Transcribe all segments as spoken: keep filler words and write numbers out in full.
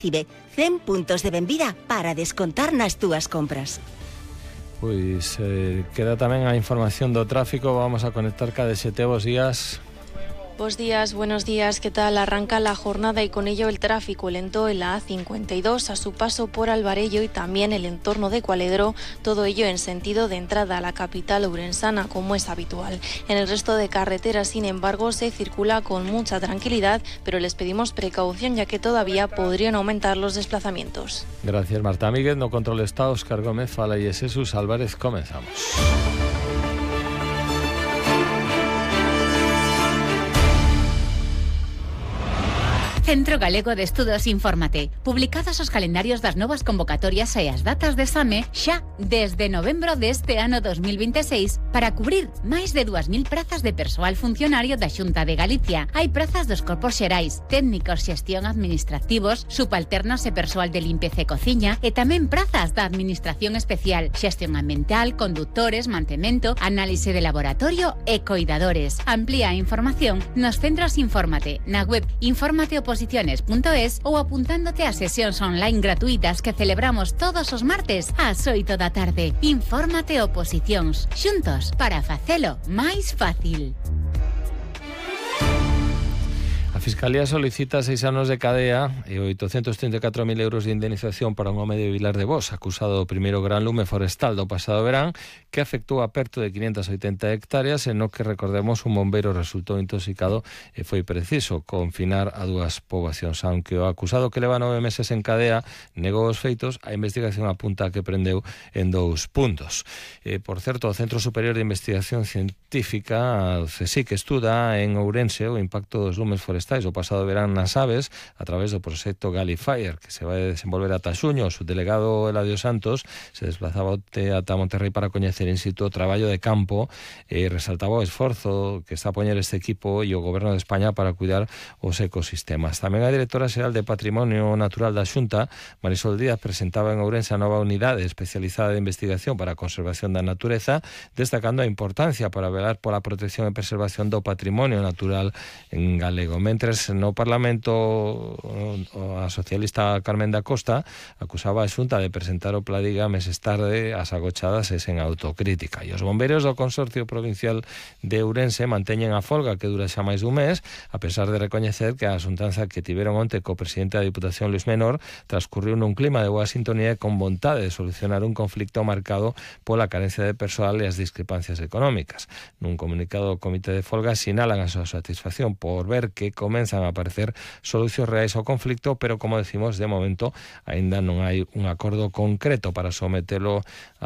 Recibe cen puntos de benvida para descontar nas túas compras. Pois eh, queda tamén a información do tráfico. Vamos a conectar cada sete bos días. Buenos días, buenos días. ¿Qué tal? Arranca la jornada y con ello el tráfico lento en la A cincuenta y dos a su paso por Alvarello y también el entorno de Cualedro, todo ello en sentido de entrada a la capital ourensana, como es habitual. En el resto de carreteras, sin embargo, se circula con mucha tranquilidad, pero les pedimos precaución ya que todavía podrían aumentar los desplazamientos. Gracias, Marta Míguez. No control está Óscar Gómez, Fala y Jesús Álvarez. Comenzamos. Centro Galego de Estudos Infórmate. Publicados os calendarios das novas convocatorias e as datas de exame xa desde novembro deste ano dos mil veintiséis para cubrir máis de dúas mil prazas de persoal funcionario da Xunta de Galicia. Hai prazas dos corpos xerais, técnicos, xestión administrativos, subalternos e persoal de limpeza e cociña e tamén prazas da Administración Especial, xestión ambiental, conductores, mantemento, análise de laboratorio e coidadores. Amplía a información nos centros Infórmate, na web infórmate oposiciones punto es ou apuntándote a sesións online gratuitas que celebramos todos os martes ás oito da tarde. Infórmate Oposicións, xuntos para facelo máis fácil. A Fiscalía solicita seis anos de cadea e oitocentos trinta e catro mil euros de indemnización para un home de Vilar de Bos, acusado do primeiro gran lume forestal do pasado verán, que afectou a perto de quinientas oitenta hectáreas, e no que, recordemos, un bombeiro resultou intoxicado e foi preciso confinar a dúas poboacións. Aunque o acusado, que leva nove meses en cadea, negou os feitos, a investigación apunta a que prendeu en dous puntos. E, por certo, o Centro Superior de Investigación Científica, o CSIC, estuda en Ourense o impacto dos lumes forestais o pasado verán nas aves a través do proxecto Galifire, que se vai desenvolver ata xuño. O subdelegado Eladio Santos se desplazaba ata Monterrey para coñecer in situ o traballo de campo e resaltaba o esforzo que está a poñer este equipo e o Goberno de España para cuidar os ecosistemas. Tamén a directora xeral de Patrimonio Natural da Xunta, Marisol Díaz, presentaba en Ourense a nova unidade especializada de investigación para a conservación da natureza, destacando a importancia para velar pola protección e preservación do patrimonio natural en galego. Mentres no Parlamento a socialista Carmen da Costa acusaba a Xunta de presentar o Pladiga meses tarde as agochadas e sen autocrítica. E os bombeiros do Consorcio Provincial de Ourense manteñen a folga que dura xa máis dun mes, a pesar de recoñecer que a asuntanza que tiveron onte co presidente da Diputación, Luis Menor, transcurriu nun clima de boa sintonía e con vontade de solucionar un conflicto marcado pola carencia de persoal e as discrepancias económicas. Nun comunicado, o Comité de Folga sinalan a súa satisfacción por ver que comenzan a aparecer solucións reais ao conflicto, pero, como decimos, de momento aínda non hai un acordo concreto para sometelo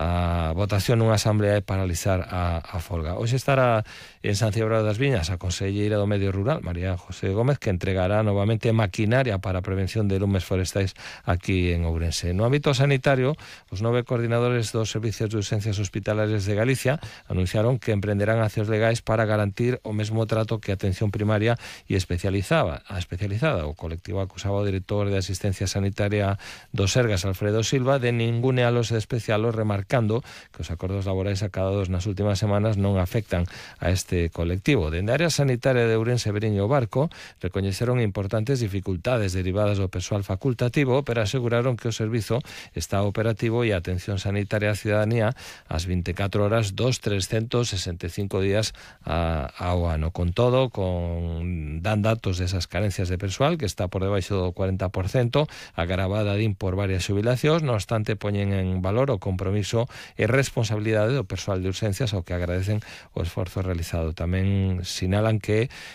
a votación nunha asamblea e paralizar a, a folga. Hoxe estará en San Cibrao das Viñas a conselleira do Medio Rural, María José Gómez, que entregará novamente maquinaria para a prevención de lumes forestais aquí en Ourense. No ámbito sanitario, os nove coordinadores dos servicios de urxencias hospitalarias de Galicia anunciaron que emprenderán accións legais para garantir o mesmo trato que a atención primaria e especializada a especializada. O colectivo acusaba ao director de asistencia sanitaria do Sergas, Alfredo Silva, de ningunealos e desprecialos, remarcando que os acordos laborais acabados nas últimas semanas non afectan a este colectivo. Dende a área sanitaria de Ourense, Beriño e Barco recoñeceron importantes dificultades derivadas do persoal facultativo, pero aseguraron que o servizo está operativo e a atención sanitaria á cidadanía ás vinte e catro horas dos trescentos sesenta e cinco días a, ao ano. Con todo, con dan datos desas carencias de persoal, que está por debaixo do cuarenta por cento, agravada, din, por varias xubilacións. No obstante, poñen en valor o compromiso e responsabilidade do persoal de urxencias, ao que agradecen o esforzo realizado. Tamén sinalan que